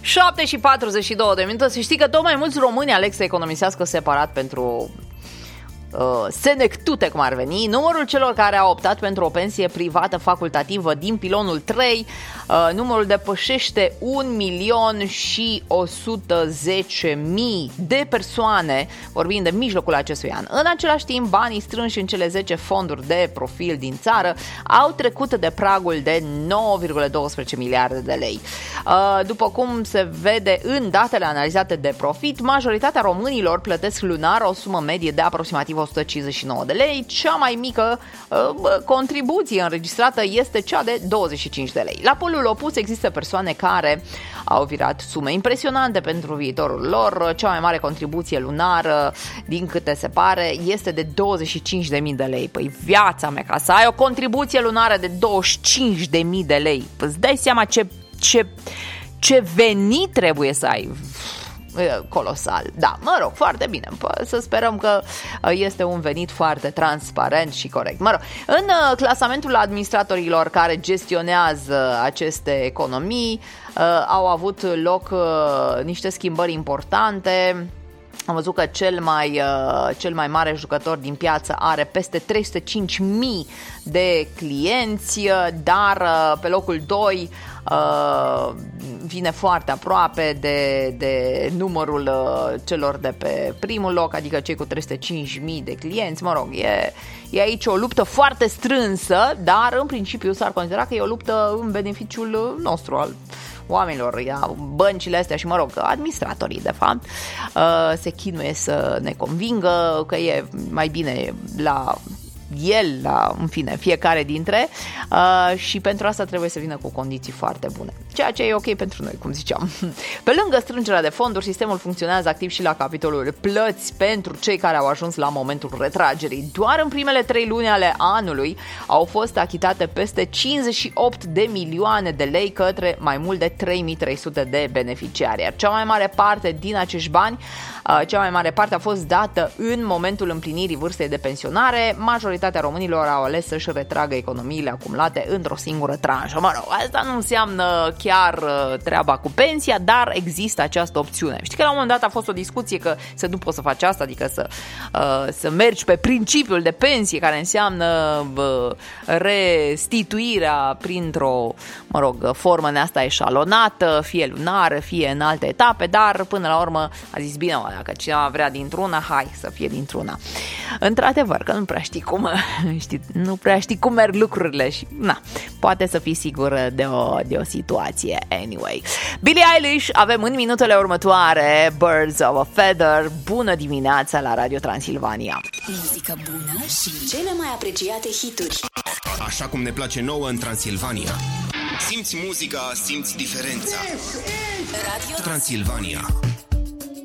7:42. Să știi că tot mai mulți români aleg să economisească separat pentru senectute, cum ar veni. Numărul celor care au optat pentru o pensie privată facultativă din pilonul 3, numărul depășește 1.110.000 de persoane, vorbind de mijlocul acestui an. În același timp, banii strânși în cele 10 fonduri de profil din țară au trecut de pragul de 9,12 miliarde de lei. După cum se vede în datele analizate de Profit, majoritatea românilor plătesc lunar o sumă medie de aproximativ 159 de lei. Cea mai mică contribuție înregistrată este cea de 25 de lei. La polul opus există persoane care au virat sume impresionante pentru viitorul lor. Cea mai mare contribuție lunară, din câte se pare, este de 25.000 de lei. Păi viața mea, ca să ai o contribuție lunară de 25.000 de lei, îți dai seama ce venit trebuie să ai. Colosal. Da, mă rog, foarte bine. Să sperăm că este un venit foarte transparent și corect. Mă rog, în clasamentul administratorilor care gestionează aceste economii au avut loc niște schimbări importante. Am văzut că cel mai mare jucător din piață are peste 305.000 de clienți, dar pe locul 2 vine foarte aproape de numărul celor de pe primul loc, adică cei cu 305.000 de clienți. Mă rog, e aici o luptă foarte strânsă, dar în principiu s-ar considera că e o luptă în beneficiul nostru, al oamenilor. Băncile astea și, mă rog, administratorii, de fapt, se chinuie să ne convingă că e mai bine în fine, fiecare dintre și pentru asta trebuie să vină cu condiții foarte bune. Ceea ce e ok pentru noi, cum ziceam. Pe lângă strângerea de fonduri, sistemul funcționează activ și la capitolul plăți pentru cei care au ajuns la momentul retragerii. Doar în primele 3 luni ale anului au fost achitate peste 58 de milioane de lei către mai mult de 3300 de beneficiari. Iar cea mai mare parte din acești bani, a fost dată în momentul împlinirii vârstei de pensionare. Majoritatea românilor au ales să-și retragă economiile acumulate într-o singură tranșă. Mă rog, asta nu înseamnă chiar treaba cu pensia, dar există această opțiune. Știi că la un moment dat a fost o discuție că nu poți să faci asta, adică să mergi pe principiul de pensie, care înseamnă restituirea printr-o, formă de asta eșalonată, fie lunară, fie în alte etape, dar până la urmă a zis, bine, dacă cineva vrea dintr-una, hai să fie dintr-una. Într-adevăr, că nu prea știi cum merg lucrurile și poate să fii sigur de o situație. Anyway, Billie Eilish avem în minutele următoare, Birds of a Feather. Bună dimineața la Radio Transilvania. Muzică bună și cele mai apreciate hituri. Așa cum ne place nouă în Transilvania. Simți muzica, simți diferența. Radio Transilvania.